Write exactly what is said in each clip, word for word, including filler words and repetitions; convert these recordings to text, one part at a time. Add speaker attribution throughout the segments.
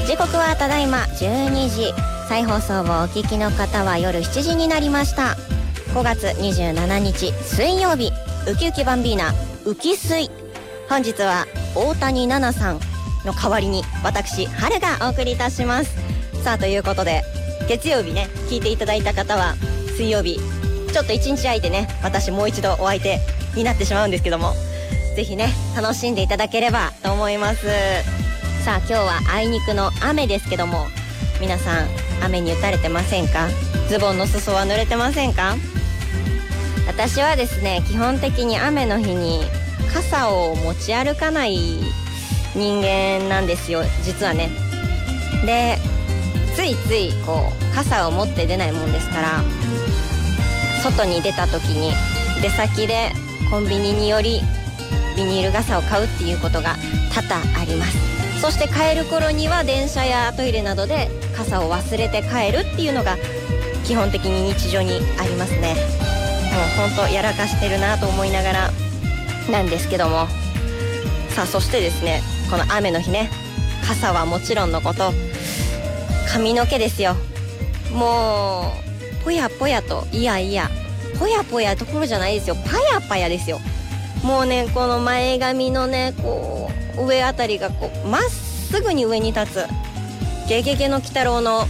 Speaker 1: 時刻はただいまじゅうにじ、再放送をお聞きの方は夜しちじになりました。ごがつにじゅうしちにち水曜日、ウキウキバンビーナウキスイ。本日は大谷奈々さんの代わりに私春がお送りいたします。さあということで、月曜日ね聞いていただいた方は水曜日ちょっと一日空いてね、私もう一度お相手になってしまうんですけども、ぜひね楽しんでいただければと思います。さあ今日はあいにくの雨ですけども、皆さん雨に打たれてませんか？ズボンの裾は濡れてませんか？私はですね、基本的に雨の日に傘を持ち歩かない人間なんですよ、実はね。で、ついついこう傘を持って出ないもんですから、外に出た時に出先でコンビニによりビニール傘を買うっていうことが多々あります。そして帰る頃には電車やトイレなどで傘を忘れて帰るっていうのが基本的に日常にありますね。もうほんとやらかしてるなと思いながらなんですけども、さあそしてですね、この雨の日ね、傘はもちろんのこと髪の毛ですよ。もうぽやぽやと、いやいやぽやぽやところじゃないですよ、パヤパヤですよ。もうね、この前髪のねこう上あたりがこうまっすぐに上に立つゲゲゲの鬼太郎の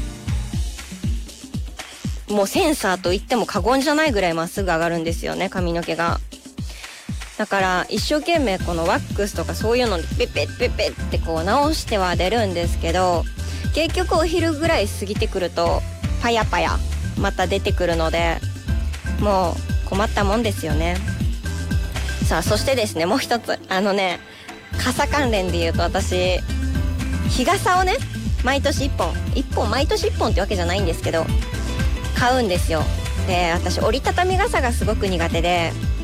Speaker 1: もうセンサーと言っても過言じゃないぐらいまっすぐ上がるんですよね、髪の毛が。だから一生懸命このワックスとかそういうのでペペペペってこう直しては出るんですけど、結局お昼ぐらい過ぎてくるとパヤパヤまた出てくるので、もう困ったもんですよね。さあそしてですね、もう一つ、あのね傘関連で言うと、私日傘をね毎年いっぽんいっぽん毎年いっぽんってわけじゃないんですけど買うんですよ。で、私折りたたみ傘がすごく苦手で、